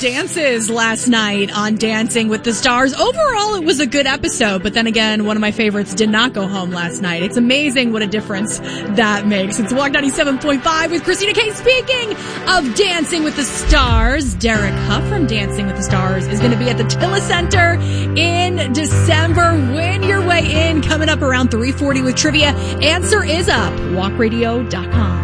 dances last night on Dancing with the Stars. Overall, it was a good episode, but then again, one of my favorites did not go home last night. It's amazing what a difference that makes. It's Walk 97.5 with Christina K. Speaking of Dancing with the Stars, Derek Huff from Dancing with the Stars is going to be at the Tilla Center in December. Win your way in coming up around 3:40 with trivia. Answer is up. WalkRadio.com.